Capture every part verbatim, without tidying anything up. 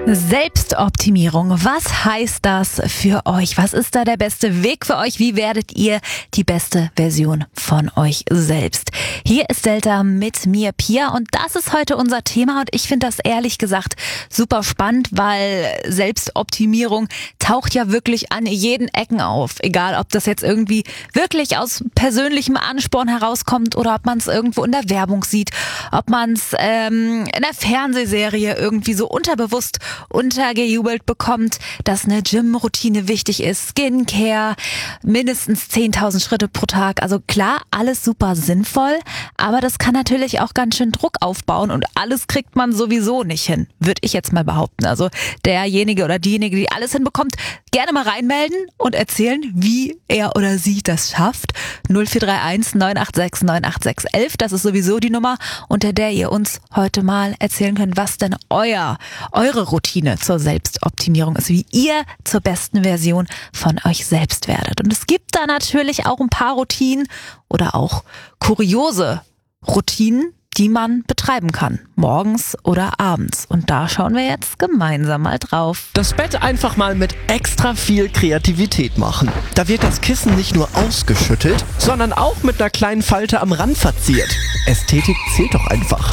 Selbstoptimierung, was heißt das für euch? Was ist da der beste Weg für euch? Wie werdet ihr die beste Version von euch selbst? Hier ist Delta mit mir, Pia, und das ist heute unser Thema und ich finde das ehrlich gesagt super spannend, weil Selbstoptimierung taucht ja wirklich an jeden Ecken auf. Egal, ob das jetzt irgendwie wirklich aus persönlichem Ansporn herauskommt oder ob man es irgendwo in der Werbung sieht, ob man es ähm, in der Fernsehserie irgendwie so unterbewusst untergejubelt bekommt, dass eine Gym-Routine wichtig ist, Skincare, mindestens zehntausend Schritte pro Tag. Also klar, alles super sinnvoll, aber das kann natürlich auch ganz schön Druck aufbauen und alles kriegt man sowieso nicht hin, würde ich jetzt mal behaupten. Also derjenige oder diejenige, die alles hinbekommt, gerne mal reinmelden und erzählen, wie er oder sie das schafft. null vier drei eins neun acht sechs neun acht sechs elf, das ist sowieso die Nummer, unter der ihr uns heute mal erzählen könnt, was denn euer, eure Routine zur Selbstoptimierung ist, wie ihr zur besten Version von euch selbst werdet. Und es gibt da natürlich auch ein paar Routinen oder auch kuriose Routinen, die man betreiben kann, morgens oder abends. Und da schauen wir jetzt gemeinsam mal drauf. Das Bett einfach mal mit extra viel Kreativität machen. Da wird das Kissen nicht nur ausgeschüttelt, sondern auch mit einer kleinen Falte am Rand verziert. Ästhetik zählt doch einfach.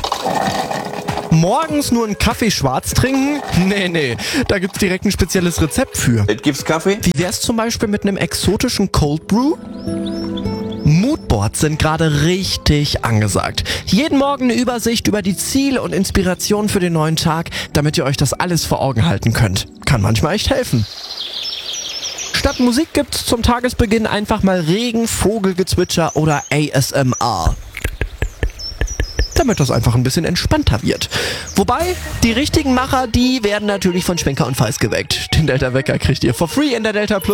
Morgens nur einen Kaffee schwarz trinken? Nee, nee, da gibt's direkt ein spezielles Rezept für. Es gibt's Kaffee? Wie wär's zum Beispiel mit einem exotischen Cold Brew? Moodboards sind gerade richtig angesagt. Jeden Morgen eine Übersicht über die Ziele und Inspirationen für den neuen Tag, damit ihr euch das alles vor Augen halten könnt. Kann manchmal echt helfen. Statt Musik gibt's zum Tagesbeginn einfach mal Regen, Vogelgezwitscher oder A S M R. Damit das einfach ein bisschen entspannter wird. Wobei, die richtigen Macher, die werden natürlich von Schwenker und Falls geweckt. Den Delta Wecker kriegt ihr for free in der Delta Plus.